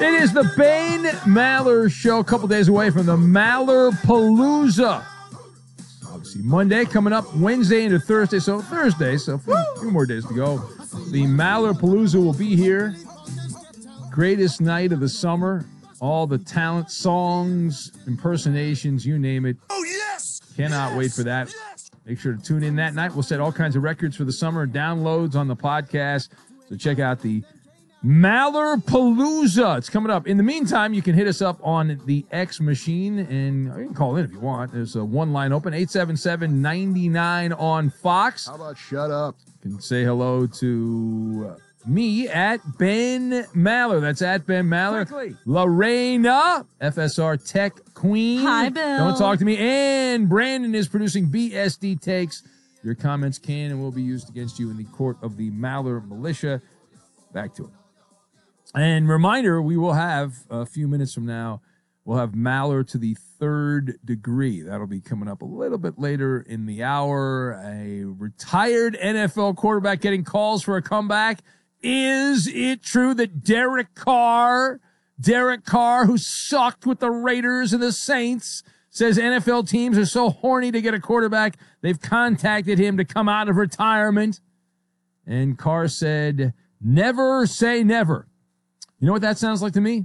It is the Ben Maller Show, a couple days away from the Mallerpalooza. Obviously, Monday coming up, Wednesday into Thursday. So a few more days to go. The Mallerpalooza will be here. Greatest night of the summer. All the talent, songs, impersonations, you name it. Oh, yes! Cannot wait for that. Make sure to tune in that night. We'll set all kinds of records for the summer, downloads on the podcast. So check out the Mallerpalooza. It's coming up. In the meantime, you can hit us up on the X machine, and you can call in if you want. There's a one line open, 877-99 on Fox. How about shut up? You can say hello to me at Ben Maller. That's at Ben Maller. Quickly. Lorena, FSR Tech Queen. Hi, Bill. Don't talk to me. And Brandon is producing BSD Takes. Your comments can and will be used against you in the court of the Maller Militia. Back to it. And reminder, we will have a few minutes from now, we'll have Maller to the third degree. That'll be coming up a little bit later in the hour. A retired NFL quarterback getting calls for a comeback. Is it true that Derek Carr, who sucked with the Raiders and the Saints, says NFL teams are so horny to get a quarterback, they've contacted him to come out of retirement? And Carr said, never say never. You know what that sounds like to me?